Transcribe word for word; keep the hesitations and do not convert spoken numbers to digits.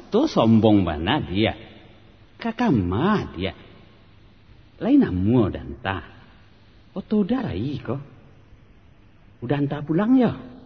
Oto sombong bana dia. Kakama dia. Lain namu dan ta. Oto darai ko. Udah anta pulang ya.